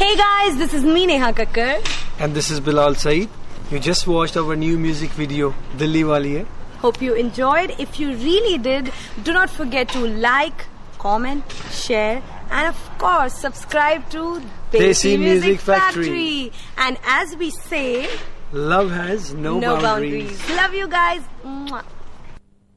Hey guys, this is me Neha Kakkar. And this is Bilal Saeed. You just watched our new music video, Dilli Wali Hai. Hope you enjoyed. If you really did, do not forget to like, comment, share, and of course subscribe to Desi Music Factory. And as we say, love has no boundaries. Love you guys. Mwah.